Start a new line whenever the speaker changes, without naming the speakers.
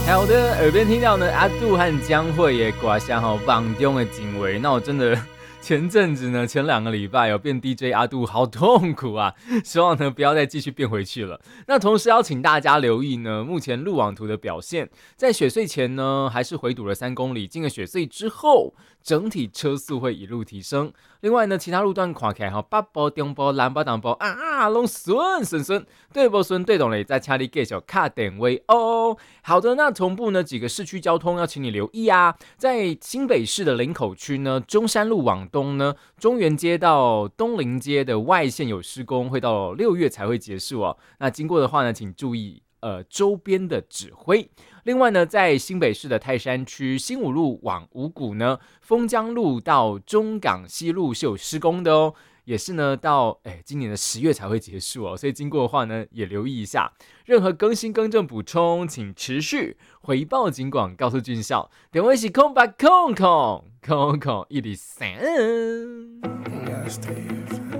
好的，耳边听到呢阿杜和江蕙的歌声吼，梦中的情话，那我真的前阵子呢，前2个礼拜有变 DJ 阿杜，好痛苦啊！希望呢不要再继续变回去了。那同时要请大家留意呢，目前路网图的表现，在雪隧前呢，还是回堵了3公里，进了雪隧之后，整体车速会一路提升。另外呢，其他路段看起来北部、中部、南部、东部拢顺，对不顺对懂嘞，再请你继续卡点位哦。好的，那同步呢几个市区交通要请你留意啊，在新北市的林口区呢，中山路往东呢，中原街到东林街的外线有施工，会到6月才会结束哦。那经过的话呢，请注意周边的指挥。另外呢，在新北市的泰山区新武路往五股呢，丰江路到中港西路是有施工的哦，也是呢到今年的10月才会结束哦，所以经过的话呢也留意一下。任何更新更正补充，请持续回报警广告诉军校。电话是空123。